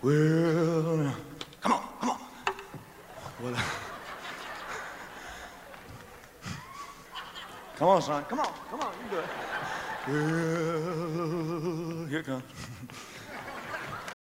Well, now, come on, come on. Well, come on, son. Come on, you do it. Well, here it comes.